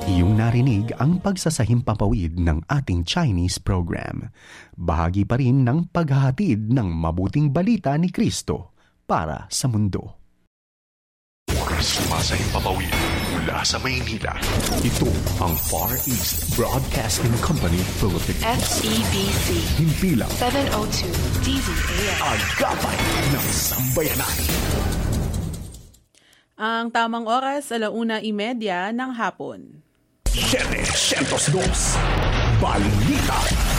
Iyong narinig ang pagsasahimpapawid ng ating Chinese program. Bahagi pa rin ng paghahatid ng mabuting balita ni Kristo para sa mundo. Sumasahimpapawid mula sa Maynila. Ito ang Far East Broadcasting Company Philippines. FEBC. Himpilang 702 DZAM. Agapay ng Sambayanan. Ang tamang oras, 1:30 ng hapon. 702 Balita.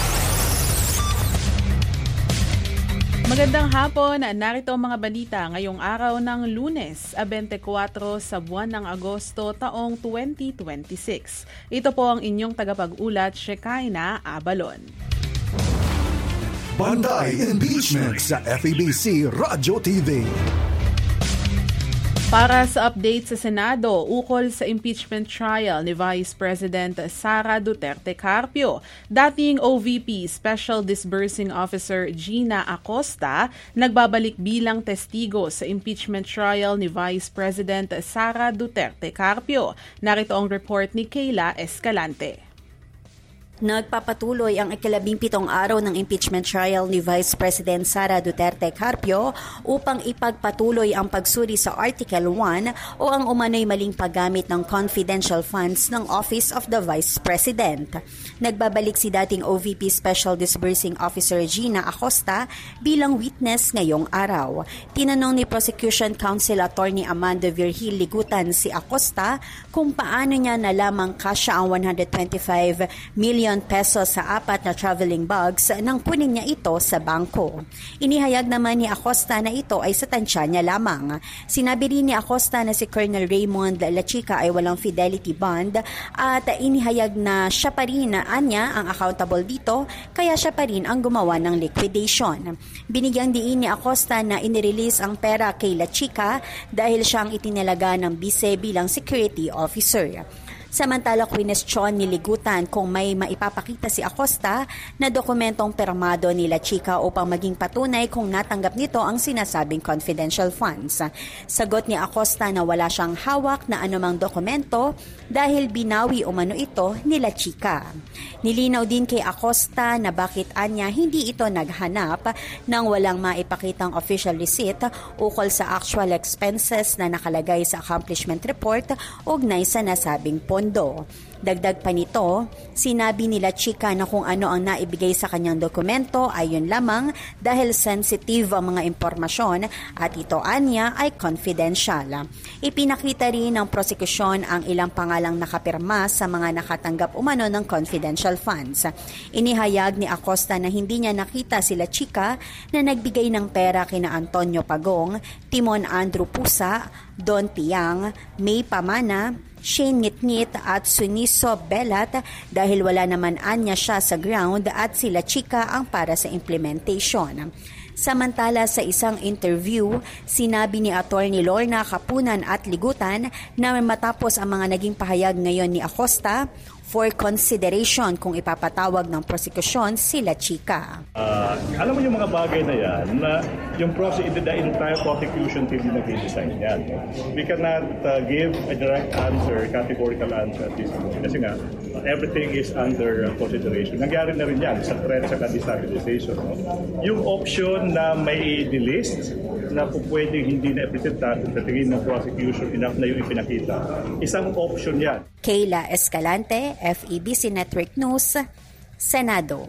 Magandang hapon, narito ang mga balita ngayong araw ng Lunes, 24 sa buwan ng Agosto taong 2026. Ito po ang inyong tagapag-ulat, Shekinah Abalon. Banday Impeachment sa FEBC Radyo TV. Para sa update sa Senado, ukol sa impeachment trial ni Vice President Sara Duterte Carpio, dating OVP Special Disbursing Officer Gina Acosta nagbabalik bilang testigo sa impeachment trial ni Vice President Sara Duterte Carpio. Narito ang report ni Kayla Escalante. Nagpapatuloy ang 17 araw ng impeachment trial ni Vice President Sara Duterte Carpio upang ipagpatuloy ang pagsuri sa Article 1 o ang umano'y maling paggamit ng confidential funds ng Office of the Vice President. Nagbabalik si dating OVP Special Disbursing Officer Gina Acosta bilang witness ngayong araw. Tinanong ni Prosecution Counsel Attorney Amando Virgil Ligutan si Acosta kung paano niya nalamang kasya ang 125 million pesos sa 4 na traveling bags nang kunin niya ito sa bangko. Inihayag naman ni Acosta na ito ay sa tansya niya lamang. Sinabi rin ni Acosta na si Colonel Raymond Lachica ay walang fidelity bond at inihayag na siya pa rin anya ang accountable dito kaya siya pa rin ang gumawa ng liquidation. Binigyang diin ni Acosta na inirelease ang pera kay Lachica dahil siya ang itinalaga ng bise bilang security officer. Samantala, kwinestyon ni Ligutan kung may maipapakita si Acosta na dokumentong permado ni Lachica upang maging patunay kung natanggap nito ang sinasabing confidential funds. Sagot ni Acosta na wala siyang hawak na anumang dokumento dahil binawi umano ito ni Lachica. Nilinaw din kay Acosta na bakit anya hindi ito naghanap ng walang maipakitang official receipt ukol sa actual expenses na nakalagay sa accomplishment report ugnay sa nasabing pondo. Dagdag pa nito, sinabi ni Lachica na kung ano ang naibigay sa kanyang dokumento ay yun lamang dahil sensitive ang mga impormasyon at ito anya ay confidential. Ipinakita rin ng prosekusyon ang ilang pangalang nakapirma sa mga nakatanggap umano ng confidential funds. Inihayag ni Acosta na hindi niya nakita si Lachica na nagbigay ng pera kina Antonio Pagong, Timon Andrew Pusa, Don Tiang, May Pamana, Shane Ngitngit at Suniso Belat dahil wala naman anya siya sa ground at sila Chica ang para sa implementation. Samantala sa isang interview, sinabi ni Attorney Lorna Kapunan at Ligutan na matapos ang mga naging pahayag ngayon ni Acosta, for consideration kung ipapatawag ng prosekusyon sila Chica. Alam mo yung mga bagay na yan, na yung the entire prosecution team yung nag-design yan. We cannot give a direct answer, categorical answer at this point. Kasi nga, everything is under consideration. Nangyari na rin yan sa threat sa destabilization. No? Yung option na may delist, na po pwedeng hindi na i-presenta kung sa tingin ng prosecution enough na yung ipinakita. Isang option yan. Kayla Escalante, FEBC Network News, Senado.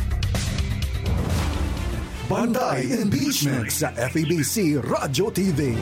Banday Impeachment sa FEBC Radyo TV.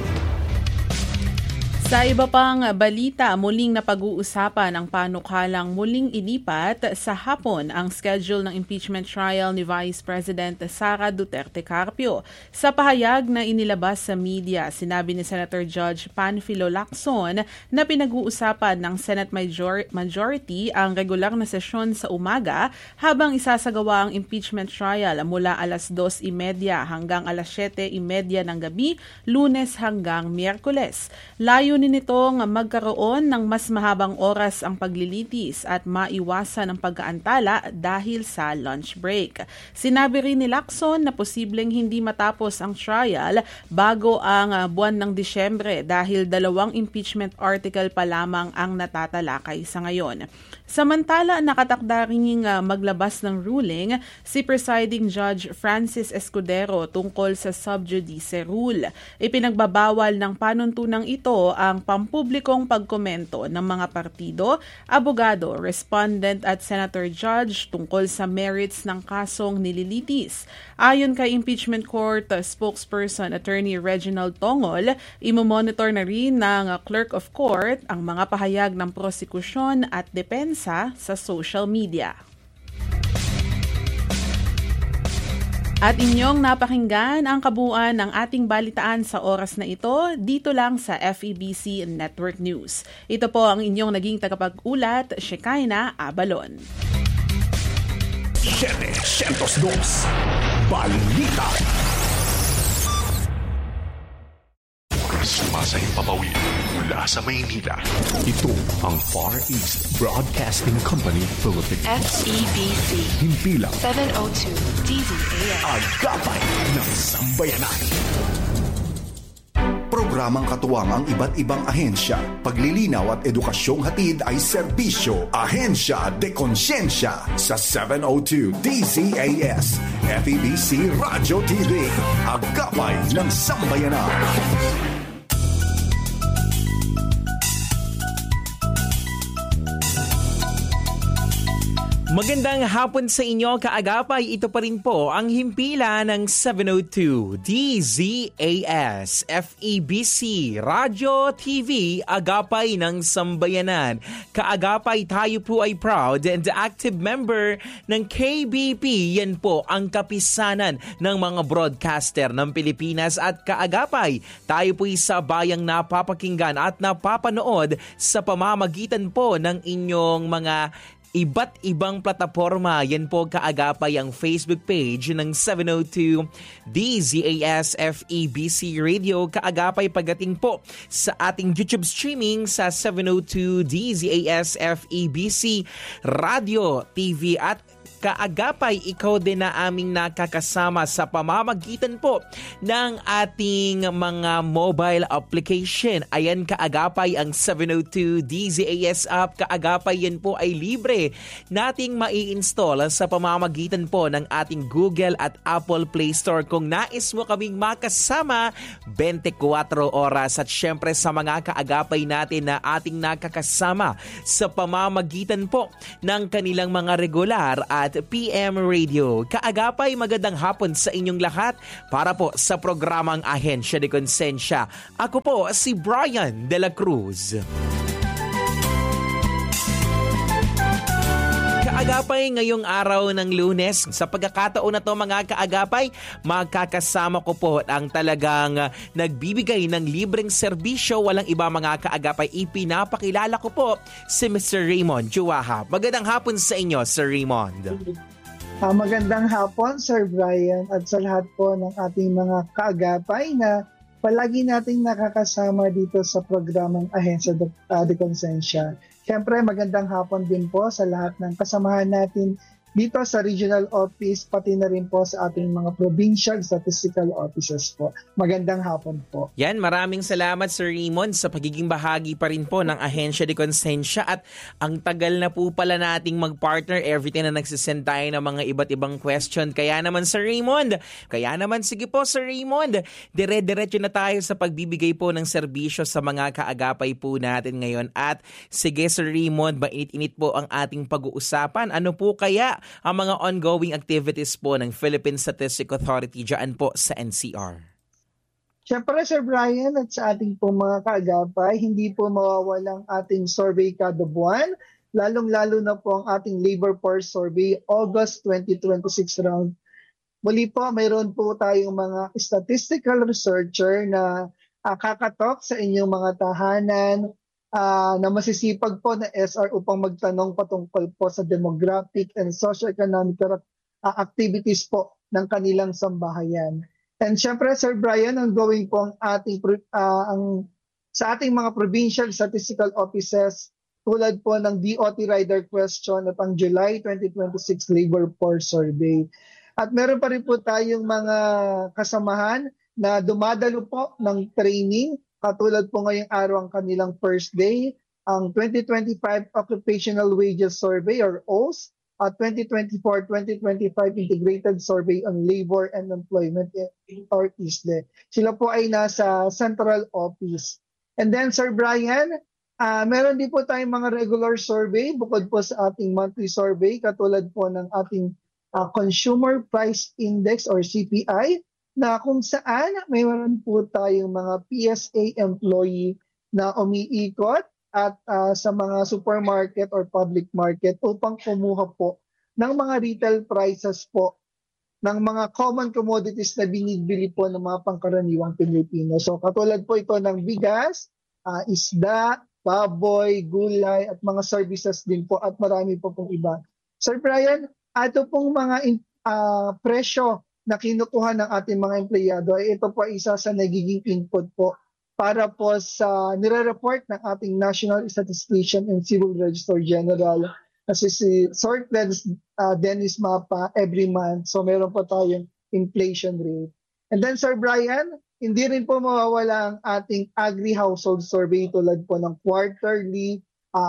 Sa iba pang balita, muling napag-uusapan ang panukalang muling ilipat sa hapon ang schedule ng impeachment trial ni Vice President Sara Duterte Carpio. Sa pahayag na inilabas sa media, sinabi ni Senator Judge Panfilo Lacson na pinag-uusapan ng Senate Majority ang regular na sesyon sa umaga habang isasagawa ang impeachment trial mula alas 2:30 hanggang alas 7:30 ng gabi, Lunes hanggang Miyerkules. Layo layunin nitong magkaroon ng mas mahabang oras ang paglilitis at maiwasan ang pag-aantala dahil sa lunch break. Sinabi rin ni Lacson na posibleng hindi matapos ang trial bago ang buwan ng Disyembre dahil 2 impeachment article pa lamang ang natatalakay sa ngayon. Samantala, nakatakda ring maglabas ng ruling si Presiding Judge Francis Escudero tungkol sa sub judice rule. Ipinagbabawal ng panuntunang ito ang pampublikong pagkomento ng mga partido, abogado, respondent at senator judge tungkol sa merits ng kasong nililitis. Ayon kay Impeachment Court spokesperson Attorney Reginald Tongol, imomonitor na rin ng Clerk of Court ang mga pahayag ng prosekusyon at depensa sa social media. At inyong napakinggan ang kabuuan ng ating balitaan sa oras na ito dito lang sa FEBC Network News. Ito po ang inyong naging tagapag-ulat, Shekinah Abalon. 702 Balita. Sumasayang papawid mula sa Maynila. Ito ang Far East Broadcasting Company Philippines. FEBC. Himpilang 702 DZAS. Agapay ng Sambayanan. Programang katuwang ang iba't ibang ahensya. Paglilinaw at edukasyong hatid ay serbisyo. Ahensya de Konsyensya sa 702 DZAS. FEBC Radyo TV. Agapay ng Sambayanan. Magandang hapon sa inyo, kaagapay. Ito pa rin po ang himpila ng 702 DZAS FEBC Radyo TV, Agapay ng Sambayanan. Kaagapay, tayo po ay proud and active member ng KBP. Yan po ang kapisanan ng mga broadcaster ng Pilipinas. At kaagapay, tayo po ay sa bayang napapakinggan at napapanood sa pamamagitan po ng inyong mga iba't ibang plataforma. Yan po kaagapay ang Facebook page ng 702 DZAS FEBC Radio. Kaagapay pagdating po sa ating YouTube streaming sa 702 DZAS FEBC Radio TV. At kaagapay, ikaw din na aming nakakasama sa pamamagitan po ng ating mga mobile application. Ayan, kaagapay ang 702 DZAS app. Kaagapay, yan po ay libre nating mai-install sa pamamagitan po ng ating Google at Apple Play Store. Kung nais mo kaming makasama 24 oras at syempre sa mga kaagapay natin na ating nakakasama sa pamamagitan po ng kanilang mga regular at PM Radio. Kaagapay, magandang hapon sa inyong lahat para po sa programang Ahensya de Konsensya. Ako po si Brian De La Cruz. Kaagapay, ngayong araw ng Lunes, sa pagkakataon na to mga kaagapay, magkakasama ko po ang talagang nagbibigay ng libreng serbisyo. Walang iba mga kaagapay, ipinapakilala ko po si Mr. Raymond Juaha. Magandang hapon sa inyo, Sir Raymond. Magandang hapon, Sir Brian, at sa lahat po ng ating mga kaagapay na palagi nating nakakasama dito sa programang Ahensya de Konsensya. Siyempre, magandang hapon din po sa lahat ng kasamahan natin dito sa regional office, pati na rin po sa ating mga provincial statistical offices po. Magandang hapon po. Yan, maraming salamat Sir Raymond sa pagiging bahagi pa rin po ng Ahensya de Konsensya. At ang tagal na po pala nating mag-partner every time na nagsisend tayo ng mga iba't ibang question. Kaya naman Sir Raymond, sige po Sir Raymond, dire-diretso na tayo sa pagbibigay po ng serbisyo sa mga kaagapay po natin ngayon. At sige Sir Raymond, mainit-init po ang ating pag-uusapan. Ano po kaya ang mga ongoing activities po ng Philippine Statistics Authority dyan po sa NCR? Siyempre, Sir Brian, at sa ating po mga kaagapay, hindi po mawawalang ating survey kada buwan, lalong-lalo na po ang ating labor force survey, August 2026 round. Muli po, mayroon po tayong mga statistical researcher na kakatok sa inyong mga tahanan, na masisipag po na SR upang magtanong patungkol po sa demographic and socio-economic activities po ng kanilang sambahayan. And syempre, Sir Brian, ongoing po ang ating ang sa ating mga provincial statistical offices tulad po ng DOT Rider Question at ang July 2026 Labor Force Survey. At meron pa rin po tayong mga kasamahan na dumadalo po ng training, katulad po ngayong araw ang kanilang first day, ang 2025 Occupational Wages Survey or OWS at 2024-2025 Integrated Survey on Labor and Employment or ISLE. Sila po ay nasa central office. And then Sir Brian, meron din po tayong mga regular survey bukod po sa ating monthly survey, katulad po ng ating Consumer Price Index or CPI, na kung saan mayroon po tayong mga PSA employee na umiikot at sa mga supermarket or public market upang kumuha po ng mga retail prices po ng mga common commodities na binibili po ng mga pangkaraniwang Pilipino. So katulad po ito ng bigas, isda, baboy, gulay at mga services din po at marami po pong iba. Sir Brian, ito pong mga presyo na kinukuha ng ating mga empleyado ay ito po isa sa nagiging input po para po sa nire-report ng ating National Statistician and Civil Register General kasi si Sir Dennis Mapa every month. So meron po tayong inflation rate. And then Sir Brian, hindi rin po mawawala ang ating agri-household survey tulad po ng quarterly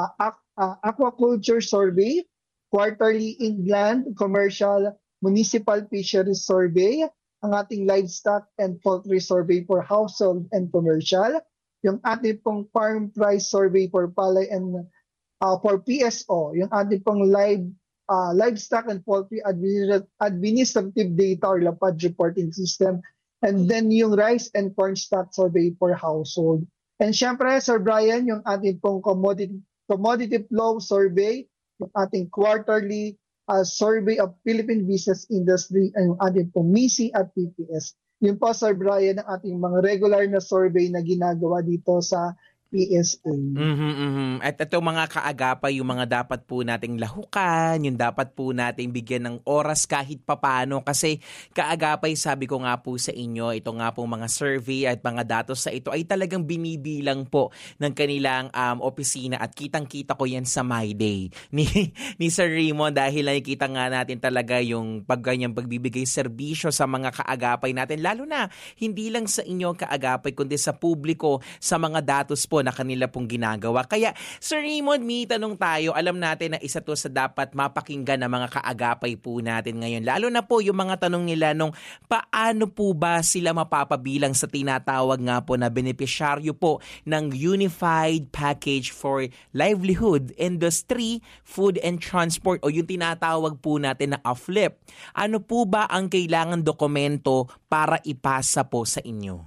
aquaculture survey, quarterly inland, commercial, municipal fisheries survey, ang ating livestock and poultry survey for household and commercial, yung ating pong farm price survey for palay and for PSO, yung ating pong livestock and poultry administrative data or LAPAD reporting system, and then yung rice and corn stock survey for household. And syempre, Sir Brian, yung ating pong commodity flow survey, yung ating quarterly survey of Philippine business industry and yung ating pong MISI at PPS. Yun po, Sir Brian, ang ating mga regular na survey na ginagawa dito sa PSA. At ito mga kaagapay, yung mga dapat po nating lahukan, yung dapat po nating bigyan ng oras kahit papano kasi kaagapay, sabi ko nga po sa inyo, ito nga po mga survey at mga datos sa ito ay talagang binibilang po ng kanilang opisina at kitang-kita ko yan sa My Day ni Sir Raymond dahil nakikita nga natin talaga yung pagganyang pagbibigay serbisyo sa mga kaagapay natin, lalo na hindi lang sa inyo kaagapay kundi sa publiko sa mga datos po na kanila pong ginagawa. Kaya, Sir Raymond, may tanong tayo. Alam natin na isa to sa dapat mapakinggan ng mga kaagapay po natin ngayon. Lalo na po yung mga tanong nila nung paano po ba sila mapapabilang sa tinatawag nga po na benepisyaryo po ng Unified Package for Livelihood, Industry, Food and Transport o yung tinatawag po natin na AFLIP. Ano po ba ang kailangan dokumento para ipasa po sa inyo?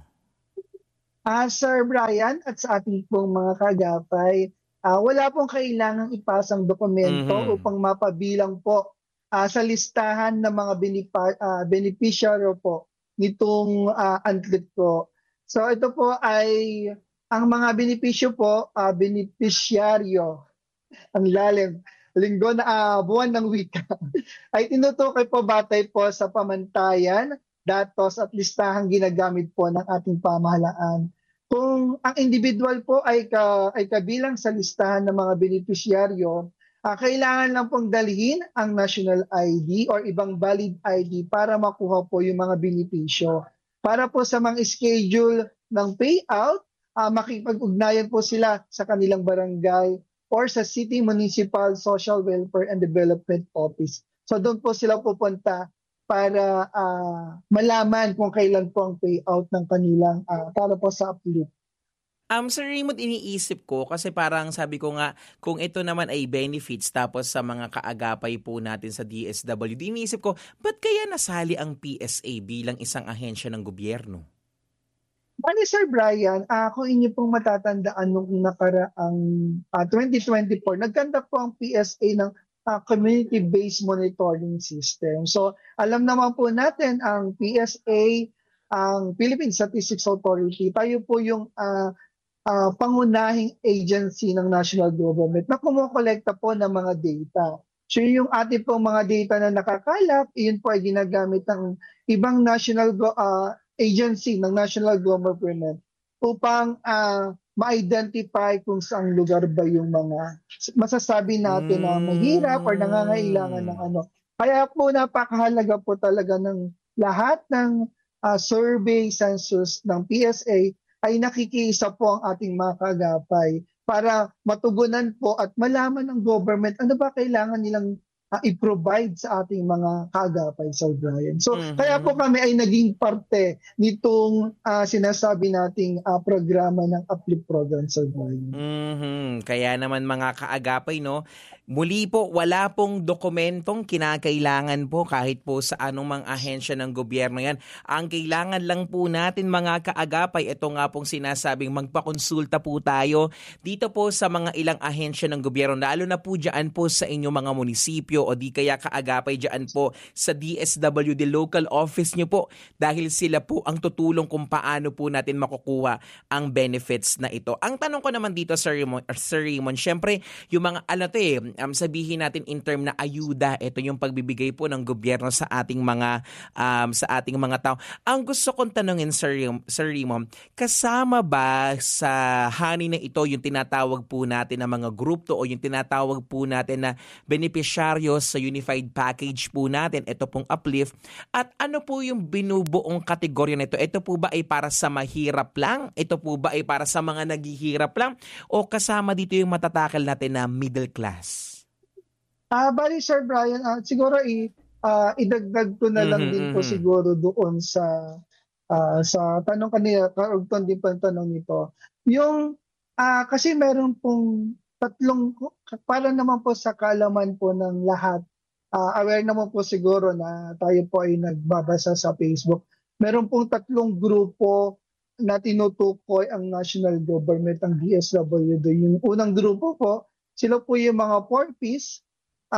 Sir Brian at sa ating pong mga kagapay, wala pong kailangang ipasang dokumento upang mapabilang po sa listahan ng mga beneficiaryo po nitong ANTLIP po. So ito po ay ang mga benepisyo po, beneficiaryo, ang lalim, linggo na buwan ng wika, ay tinutukoy po batay po sa pamantayan, datos at listahang ginagamit po ng ating pamahalaan. Kung ang individual po ay kabilang sa listahan ng mga beneficiaryo, kailangan lang pong dalhin ang national ID or ibang valid ID para makuha po yung mga benepisyo. Para po sa mga schedule ng payout, makipag-ugnayan po sila sa kanilang barangay or sa City Municipal Social Welfare and Development Office. So doon po sila pupunta para malaman kung kailan po ang payout ng kanilang para po sa AFLIP. Sir Raymond, iniisip ko kasi parang sabi ko nga kung ito naman ay benefits tapos sa mga kaagapay po natin sa DSWD, iniisip ko ba't kaya nasali ang PSA bilang isang ahensya ng gobyerno? Bali Sir Brian, kung inyo pong matatandaan nung nakaraang 2024, nagkanta po ang PSA ng community-based monitoring system. So, alam naman po natin ang PSA, ang Philippine Statistics Authority, tayo po yung pangunahing agency ng national government na kumukolekta po ng mga data. So, yung ating pong mga data na nakakalap, yun po ay ginagamit ng ibang national agency ng national government upang ma-identify kung saang lugar ba yung mga masasabi natin na mahirap or nangangailangan ng ano. Kaya po napakahalaga po talaga ng lahat ng survey census ng PSA ay nakikiisa po ang ating mga kaagapay para matugunan po at malaman ng government ano ba kailangan nilang i-provide sa ating mga kaagapay, Sir Brian. So, kaya po kami ay naging parte nitong sinasabi nating programa ng Uplift Program, Sir Brian. Kaya naman mga kaagapay, no, muli po, wala pong dokumentong kinakailangan po kahit po sa anumang ahensya ng gobyerno yan. Ang kailangan lang po natin mga kaagapay, ito nga pong sinasabing magpakonsulta po tayo dito po sa mga ilang ahensya ng gobyerno, lalo na po dyan po sa inyong mga munisipyo o di kaya kaagapay dyan po sa DSWD local office nyo po dahil sila po ang tutulong kung paano po natin makukuha ang benefits na ito. Ang tanong ko naman dito, Sir Raymond, syempre yung mga sabihin natin in term na ayuda, ito yung pagbibigay po ng gobyerno sa ating mga tao. Ang gusto kong tanungin, Sir Raymond, kasama ba sa hani na ito yung tinatawag po natin na mga group to o yung tinatawag po natin na beneficiaryo sa unified package po natin, ito pong Uplift, at ano po yung binubuong kategorya nito? Ito po ba ay para sa mahirap lang? Ito po ba ay para sa mga naghihirap lang? O kasama dito yung matatakal natin na middle class? Bali, Sir Brian, siguro idagdag ko na lang din po siguro doon sa tanong kanina, karugtong din po ang tanong nito. Yung, kasi meron pong tatlong, para naman po sa kalaman po ng lahat, aware naman po siguro na tayo po ay nagbabasa sa Facebook. Meron pong tatlong grupo na tinutukoy ang national government, ang DSWD. Yung unang grupo po, sila po yung mga 4Ps,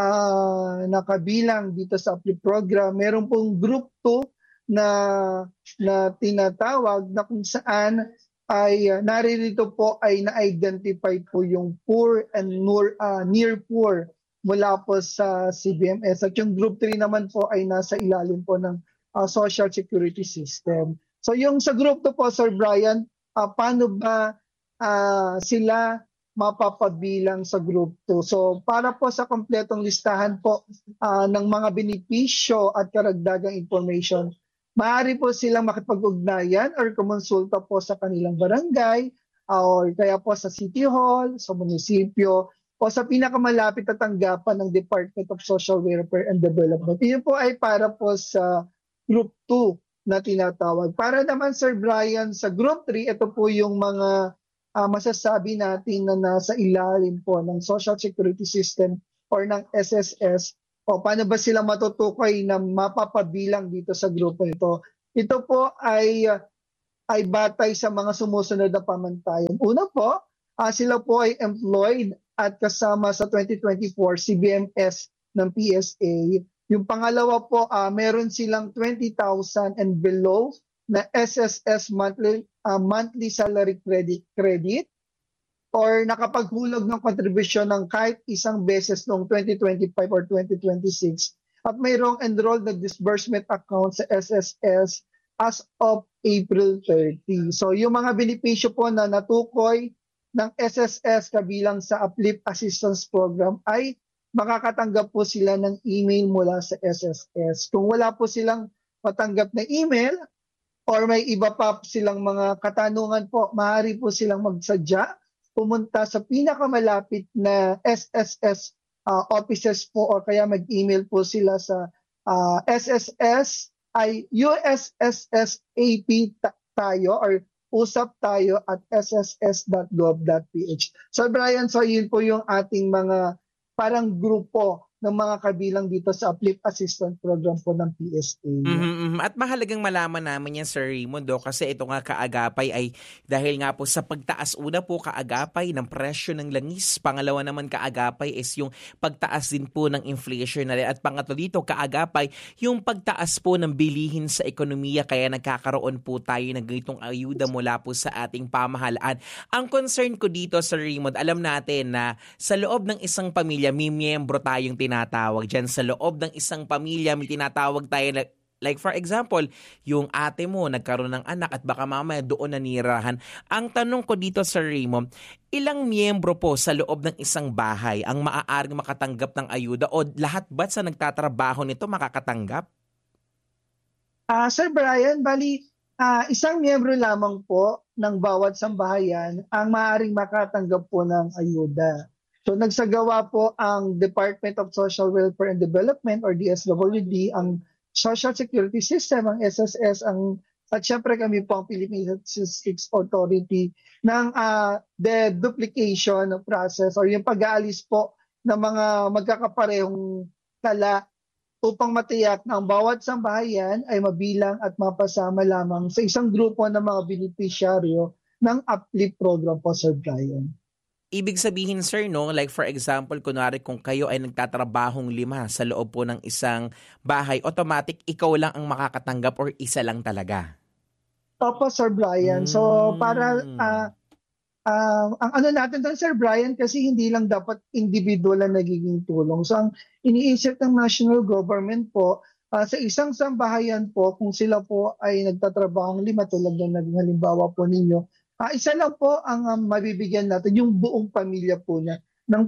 na kabilang dito sa Uplift Program. Meron pong Group 2 na tinatawag na kung saan ay naririto po ay na-identify po yung poor and near poor mula po sa CBMS. At yung Group 3 naman po ay nasa ilalim po ng Social Security System. So yung sa Group 2 po, Sir Brian, paano ba sila mapapabilang sa Group 2. So para po sa kompletong listahan po ng mga benepisyo at karagdagang information, maaari po silang makipag-ugnayan or kumonsulta po sa kanilang barangay or kaya po sa City Hall, sa munisipyo o sa pinakamalapit na tanggapan ng Department of Social Welfare and Development. Iyon po ay para po sa Group 2 na tinatawag. Para naman, Sir Brian, sa Group 3, ito po yung mga masasabi natin na nasa ilalim po ng Social Security System or ng SSS o paano ba sila matutukoy na mapapabilang dito sa grupo ito. Ito po ay batay sa mga sumusunod na pamantayan. Una po, sila po ay employed at kasama sa 2024 CBMS ng PSA. Yung pangalawa po, meron silang 20,000 and below na SSS monthly salary credit or nakapaghulog ng kontribusyon ng kahit isang beses noong 2025 or 2026 at mayroong enrolled na disbursement account sa SSS as of April 30. So yung mga benepisyo po na natukoy ng SSS kabilang sa Uplift Assistance Program ay makakatanggap po sila ng email mula sa SSS. Kung wala po silang matanggap na email, or may iba pa silang mga katanungan po, maaari po silang magsadya, pumunta sa pinakamalapit na SSS offices po or kaya mag-email po sila sa SSS ay USSSAP tayo or usap tayo at sss.gov.ph. So Brian, so yun po yung ating mga parang grupo ng mga kabilang dito sa Uplift Assistance Program po ng PSA. At mahalagang malaman namin yan, Sir Raymond, kasi ito nga kaagapay ay dahil nga po sa pagtaas, una po kaagapay ng presyo ng langis, pangalawa naman kaagapay is yung pagtaas din po ng inflation na rin, at pangatlo dito kaagapay yung pagtaas po ng bilihin sa ekonomiya, kaya nagkakaroon po tayo ng ganitong ayuda mula po sa ating pamahalaan. Ang concern ko dito, Sir Raymond, alam natin na sa loob ng isang pamilya, may miyembro tayong tinatawag dyan. Sa loob ng isang pamilya, may tinatawag tayo na Like for example, yung ate mo nagkaroon ng anak at baka mamaya doon nanirahan. Ang tanong ko dito, Sir Raymond, ilang miyembro po sa loob ng isang bahay ang maaaring makatanggap ng ayuda o lahat ba sa nagtatrabaho nito makakatanggap? Sir Brian, bali isang miyembro lamang po ng bawat sambahayan ang maaaring makatanggap po ng ayuda. So nagsagawa po ang Department of Social Welfare and Development or DSWD, ang Social Security System, ang SSS, at syempre kami po ang Philippine Statistics Authority ng deduplication process or yung pag-aalis po ng mga magkakaparehong tala upang matiyak na ang bawat sambahayan ay mabilang at mapasama lamang sa isang grupo ng mga beneficiaryo ng UPLIFT program po, Sir Brian. Ibig sabihin, sir, no, like for example, kunwari kung kayo ay nagtatrabahong 5 sa loob po ng isang bahay, automatic ikaw lang ang makakatanggap or isa lang talaga? Opo, Sir Brian. So para ang ano natin doon, Sir Brian, kasi hindi lang dapat individual ang nagiging tulong. So ang iniisip ng national government po, sa isang sambahayan po, kung sila po ay nagtatrabahong 5, tulad ng naging halimbawa po ninyo, isa lang po ang mabibigyan natin, yung buong pamilya po niya, ng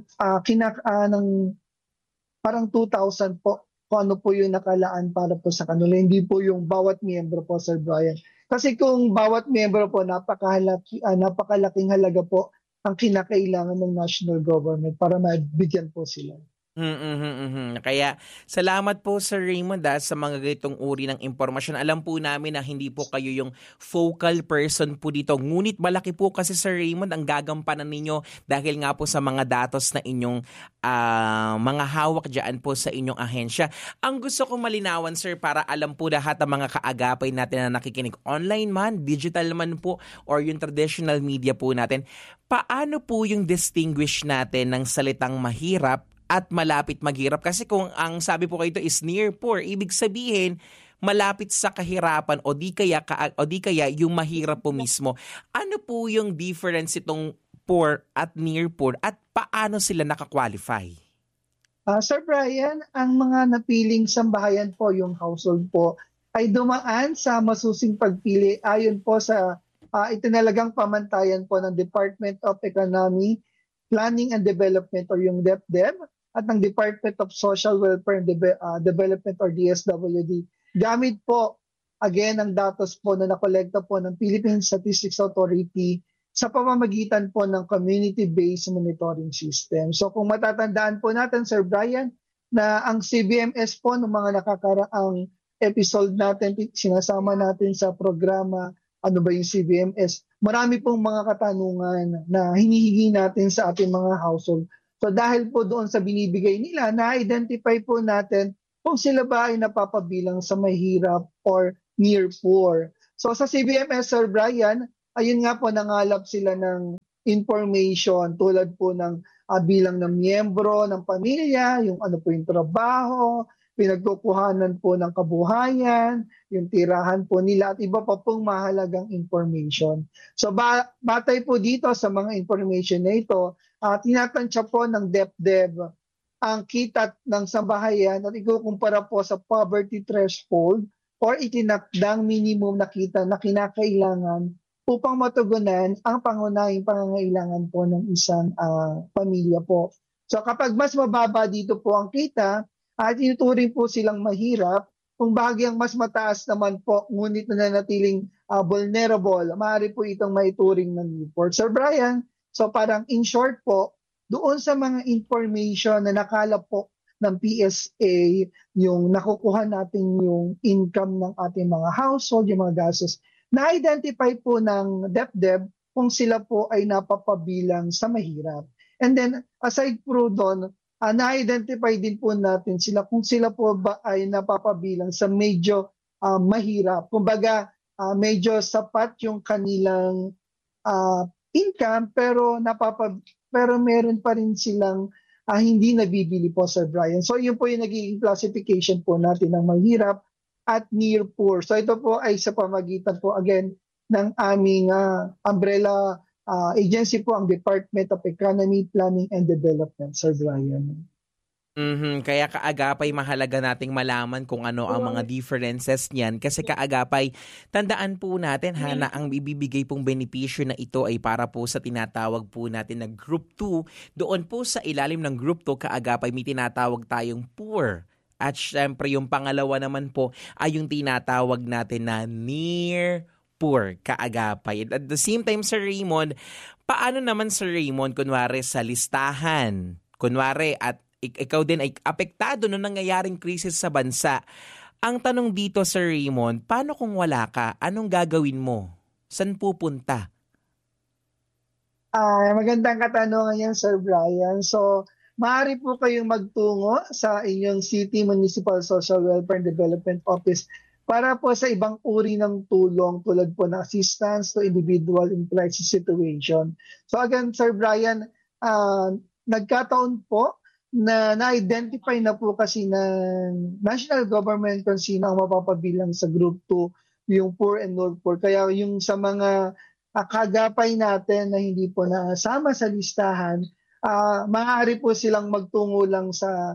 parang 2,000 po, kung ano po yung nakalaan para po sa kanila. Hindi po yung bawat miyembro po, Sir Brian. Kasi kung bawat miyembro po, napakalaking halaga po ang kinakailangan ng national government para mabigyan po sila. Kaya salamat po, Sir Raymond, sa mga ganitong uri ng impormasyon. Alam po namin na hindi po kayo yung focal person po dito. Ngunit malaki po kasi, Sir Raymond, ang gagampanan ninyo dahil nga po sa mga datos na inyong mga hawak dyan po sa inyong ahensya. Ang gusto kong malinawan, sir, para alam po lahat ng mga kaagapay natin na nakikinig online man, digital man po, or yung traditional media po natin, paano po yung distinguish natin ng salitang mahirap at malapit maghirap? Kasi kung ang sabi po kayo ito is near poor, ibig sabihin malapit sa kahirapan o di kaya yung mahirap po mismo. Ano po yung difference itong poor at near poor at paano sila nakakwalify? Sir Brian, ang mga napiling sambahayan po, yung household po, ay dumaan sa masusing pagpili ayon po sa itinalagang pamantayan po ng Department of Economy, Planning and Development or yung DepDev, at ng Department of Social Welfare and Development or DSWD. Gamit po, again, ang datos po na nakolekta po ng Philippine Statistics Authority sa pamamagitan po ng community-based monitoring system. So kung matatandaan po natin, Sir Brian, na ang CBMS po ng mga nakakaraang episode natin, sinasama natin sa programa, ano ba yung CBMS, marami pong mga katanungan na hinihingi natin sa ating mga household. So dahil po doon sa binibigay nila, na-identify po natin kung sila ba ay napapabilang sa mahirap or near poor. So sa CBMS, Sir Brian, ayun nga po, nangalap sila ng information tulad po ng bilang ng miyembro ng pamilya, yung ano po yung trabaho, pinagkukuhanan po ng kabuhayan, yung tirahan po nila at iba pa pong mahalagang information. So batay po dito sa mga information na ito, tinatansya po ng DepDev ang kita ng sambahayan at ikukumpara po sa poverty threshold or itinakdang minimum na kita na kinakailangan upang matugunan ang pangunahing pangangailangan po ng isang pamilya po. So kapag mas mababa dito po ang kita, tinuturing po silang mahirap. Kung bahagyang mas mataas naman po, ngunit nananatiling vulnerable, maaari po itong maituring ng report. Sir Brian, so parang in short po, doon sa mga information na nakalap po ng PSA, yung nakukuha natin yung income ng ating mga household, yung mga gastos, na-identify po ng DepDev kung sila po ay napapabilang sa mahirap. And then, aside po doon, na-identify din po natin sila kung sila po ba ay napapabilang sa medyo mahirap. Kumbaga, medyo sapat yung kanilang income pero meron pa rin silang hindi nabibili po, Sir Brian. So yun po yung nagiging classification po natin ng mahirap at near poor. So ito po ay sa pamagitan po again ng aming umbrella agency po, ang Department of Economy, Planning and Development, Sir Brian. Kaya kaagapay mahalaga nating malaman kung ano ang mga differences niyan kasi kaagapay tandaan po natin na ang ibibigay pong benepisyo na ito ay para po sa tinatawag po natin na Group 2. Doon po sa ilalim ng Group 2 kaagapay may tinatawag tayong poor. At syempre yung pangalawa naman po ay yung tinatawag natin na near poor kaagapay. At the same time, Sir Raymond, paano naman Sir Raymond kunwari sa listahan? Kunwari at ikaw din ay apektado nung nangyayaring krisis sa bansa. Ang tanong dito, Sir Raymond, paano kung wala ka? Anong gagawin mo? Saan pupunta? Magandang katanungan yan, Sir Brian. So, maaari po kayong magtungo sa inyong City Municipal Social Welfare and Development Office para po sa ibang uri ng tulong tulad po ng assistance to individual in crisis situation. So again, Sir Brian, nagkataon po na na-identify na po kasi ng national government kung sino ang mapapabilang sa Group 2, yung poor and not poor. Kaya yung sa mga kagapay natin na hindi po nasama sa listahan, maaari po silang magtungo lang sa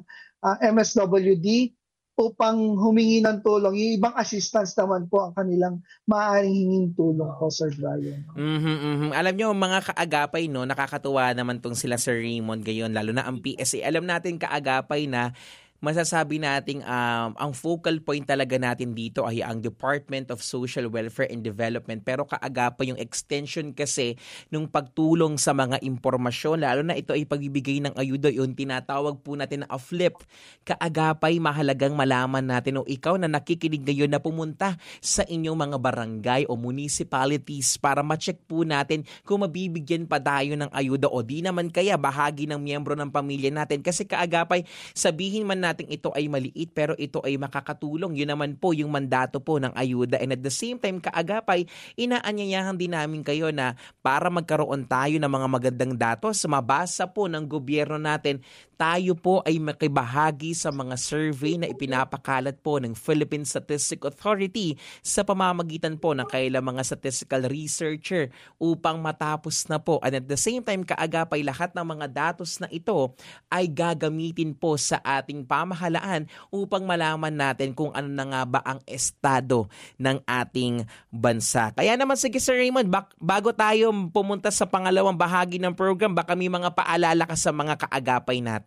MSWD upang humingi ng tulong. Yung ibang assistance naman po ang kanilang maaaring hinging tulong po, Sir Brian. Alam nyo, mga kaagapay, no, nakakatuwa naman tong sila Sir Raymond ngayon, lalo na ang PSA. Alam natin kaagapay na masasabi nating ang focal point talaga natin dito ay ang Department of Social Welfare and Development. Pero kaagapay yung extension kasi nung pagtulong sa mga impormasyon, lalo na ito ay pagbibigay ng ayuda, yung tinatawag po natin na flip. Kaagapay, mahalagang malaman natin o ikaw na nakikinig ngayon na pumunta sa inyong mga barangay o municipalities para ma-check po natin kung mabibigyan pa tayo ng ayuda o di naman kaya bahagi ng miyembro ng pamilya natin. Kasi kaagapay, sabihin man natin ito ay maliit pero ito ay makakatulong. Yun naman po yung mandato po ng ayuda. And at the same time, kaagapay, inaanyayahan din namin kayo na para magkaroon tayo ng mga magandang datos, mabasa po ng gobyerno natin, tayo po ay makibahagi sa mga survey na ipinapakalat po ng Philippine Statistical Authority sa pamamagitan po ng kailang mga statistical researcher upang matapos na po. And at the same time, kaagapay, lahat ng mga datos na ito ay gagamitin po sa ating pamahalaan upang malaman natin kung ano na nga ba ang estado ng ating bansa. Kaya naman sige Sir Raymond, bago tayo pumunta sa pangalawang bahagi ng program, baka may mga paalala ka sa mga kaagapay natin.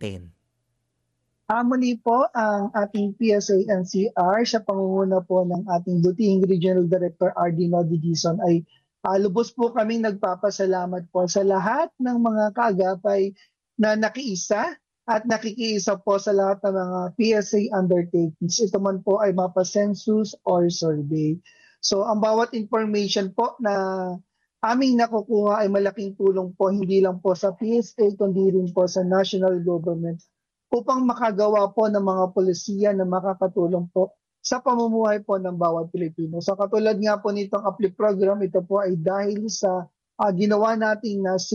Muli po ang ating PSA NCR sa pangunguna po ng ating Butihing Regional Director RD Nodi Dizon ay lubos po kaming nagpapasalamat po sa lahat ng mga kaagapay na nakiisa at nakikiisa po sa lahat ng mga PSA undertakings. Ito man po ay mapa-census or survey. So ang bawat information po na aming nakukuha ay malaking tulong po hindi lang po sa PSA kundi rin po sa national government upang makagawa po ng mga polisiya na makakatulong po sa pamumuhay po ng bawat Pilipino. So katulad nga po nitong APLI program, ito po ay dahil sa ginawa nating na